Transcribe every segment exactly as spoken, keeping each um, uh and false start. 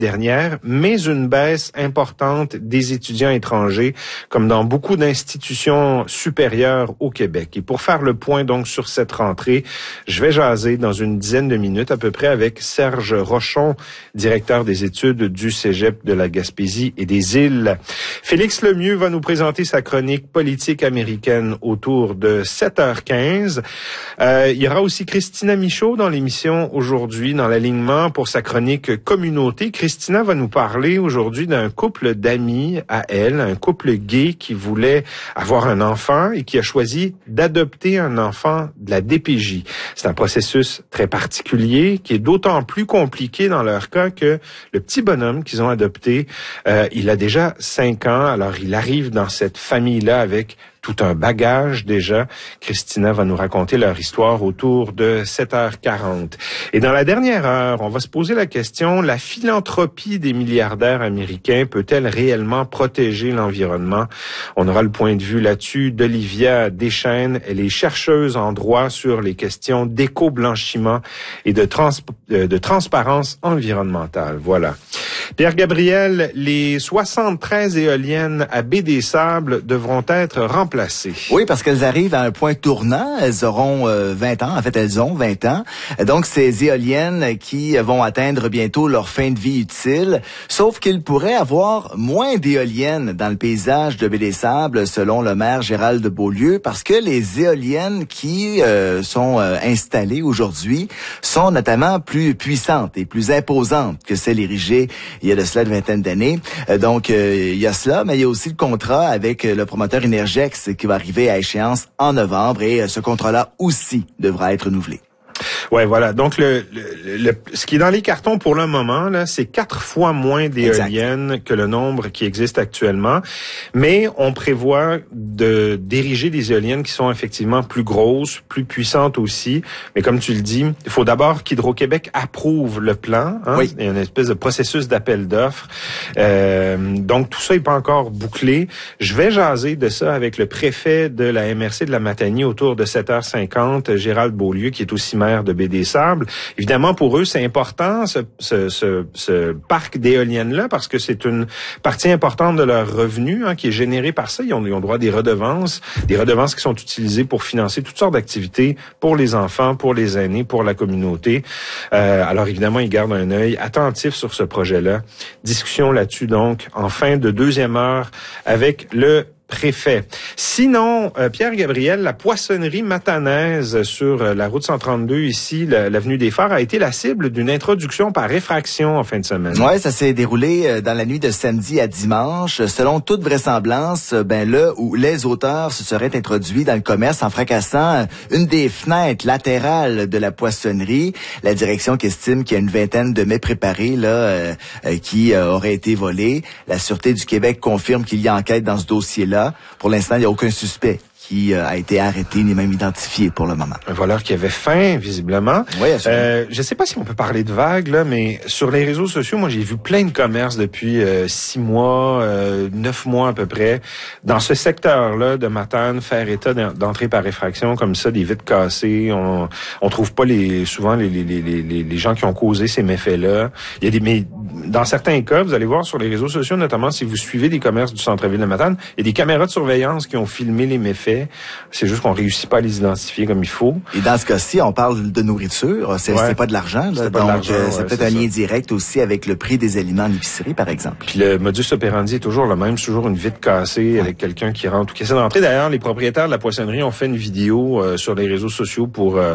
dernière, mais une baisse importante des étudiants étrangers, comme dans beaucoup d'institutions supérieures au Québec. Et pour faire le point donc sur cette rentrée, je vais jaser dans une dizaine de minutes à peu près avec Serge Rochon, directeur des études du Cégep de la Gaspésie et des Îles. Félix Lemieux va nous présenter sa chronique politique américaine autour de sept heures quinze. Euh, il y aura aussi Christina Michaud dans l'émission aujourd'hui, dans l'alignement pour sa chronique communauté. Christina va nous parler aujourd'hui d'un couple d'amis à elle, un couple gay qui voulait avoir un enfant et qui a choisi d'adopter un enfant de la D P J. C'est un processus très particulier qui est d'autant plus compliqué dans leur cas que le petit bonhomme qu'ils ont adopté, euh, il a déjà cinq ans. Alors, il arrive dans cette famille-là avec tout un bagage déjà. Christina va nous raconter leur histoire autour de sept heures quarante. Et dans la dernière heure, on va se poser la question, la philanthropie des milliardaires américains peut-elle réellement protéger l'environnement? On aura le point de vue là-dessus d'Olivia Deschênes. Elle est chercheuse en droit sur les questions d'éco-blanchiment et de, trans- de transparence environnementale. Voilà. Pierre Gabriel, les soixante-treize éoliennes à Baie-des-Sables devront être remplacées. Oui, parce qu'elles arrivent à un point tournant. Elles auront euh, vingt ans. En fait, elles ont vingt ans. Donc, ces éoliennes qui vont atteindre bientôt leur fin de vie utile. Sauf qu'il pourrait avoir moins d'éoliennes dans le paysage de Baie-des-Sables, selon le maire Gérald Beaulieu, parce que les éoliennes qui euh, sont euh, installées aujourd'hui sont notamment plus puissantes et plus imposantes que celles érigées il y a de cela une vingtaine d'années. Euh, donc, euh, il y a cela, mais il y a aussi le contrat avec le promoteur Énergex qui va arriver à échéance en novembre et euh, ce contrat-là aussi devra être renouvelé. Ouais, voilà. Donc, le, le, le, ce qui est dans les cartons pour le moment, là, c'est quatre fois moins d'éoliennes que le nombre qui existe actuellement. Mais on prévoit de d'ériger des éoliennes qui sont effectivement plus grosses, plus puissantes aussi. Mais comme tu le dis, il faut d'abord qu'Hydro-Québec approuve le plan. Hein? Oui. Il y a une espèce de processus d'appel d'offres. Euh, donc, tout ça n'est pas encore bouclé. Je vais jaser de ça avec le préfet de la M R C de la Matanie autour de sept heures cinquante, Gérald Beaulieu, qui est aussi maire de Baie-des-Sables. Évidemment, pour eux, c'est important, ce, ce, ce, ce parc d'éoliennes-là, parce que c'est une partie importante de leur revenu hein, qui est générée par ça. Ils ont, ils ont droit à des redevances, des redevances qui sont utilisées pour financer toutes sortes d'activités pour les enfants, pour les aînés, pour la communauté. Euh, alors, évidemment, ils gardent un œil attentif sur ce projet-là. Discussion là-dessus, donc, en fin de deuxième heure avec le préfet. Sinon, euh, Pierre Gabriel, la poissonnerie matanaise sur euh, la route cent trente-deux ici, la, l'avenue des Phares, a été la cible d'une introduction par réfraction en fin de semaine. Ouais, ça s'est déroulé euh, dans la nuit de samedi à dimanche. Selon toute vraisemblance, ben le ou les auteurs se seraient introduits dans le commerce en fracassant une des fenêtres latérales de la poissonnerie. La direction qui estime qu'il y a une vingtaine de mets préparés là euh, euh, qui euh, auraient été volés. La Sûreté du Québec confirme qu'il y a enquête dans ce dossier-là. Pour l'instant, il n'y a aucun suspect qui a été arrêté ni même identifié pour le moment. Un voleur qui avait faim, visiblement. Oui, euh, je ne sais pas si on peut parler de vagues, là, mais sur les réseaux sociaux, moi, j'ai vu plein de commerces depuis euh, six mois, euh, neuf mois à peu près, dans ce secteur-là de Matane, faire état d'entrée par effraction, comme ça, des vitres cassées. On on trouve pas les souvent les, les, les, les, les gens qui ont causé ces méfaits-là. Il y a des mais dans certains cas, vous allez voir sur les réseaux sociaux, notamment si vous suivez des commerces du centre-ville de Matane, il y a des caméras de surveillance qui ont filmé les méfaits. C'est juste qu'on réussit pas à les identifier comme il faut. Et dans ce cas-ci, on parle de nourriture. C'est, ouais. c'est pas de l'argent. Là. Donc, l'argent, euh, c'est ouais, peut-être c'est un lien direct aussi avec le prix des aliments en épicerie, par exemple. Puis le modus operandi est toujours le même. C'est toujours une vitre cassée ouais. avec quelqu'un qui rentre ou qui essaie d'entrer. D'ailleurs, les propriétaires de la poissonnerie ont fait une vidéo euh, sur les réseaux sociaux pour euh,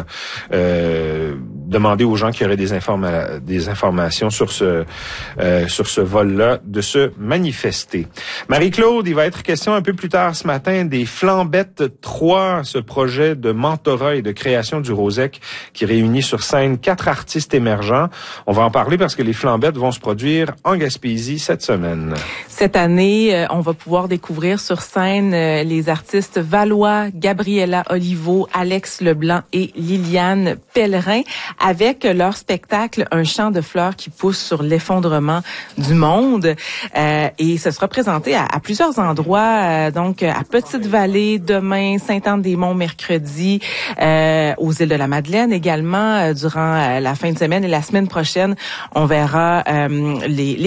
euh, demander aux gens qui auraient des, informa- des informations sur ce euh, sur ce vol-là de se manifester. Marie-Claude, il va être question un peu plus tard ce matin des Flambettes trois, ce projet de mentorat et de création du Rosec qui réunit sur scène quatre artistes émergents. On va en parler parce que les Flambettes vont se produire en Gaspésie cette semaine. Cette année, euh, on va pouvoir découvrir sur scène euh, les artistes Valois, Gabriella Olivo, Alex Leblanc et Liliane Pellerin. avec leur spectacle Un chant de fleurs qui pousse sur l'effondrement du monde. Euh, et ce sera présenté à, à plusieurs endroits, euh, donc à Petite-Vallée demain, Sainte-Anne-des-Monts mercredi, euh, aux îles de la Madeleine également euh, durant euh, la fin de semaine et la semaine prochaine. On verra euh, les, les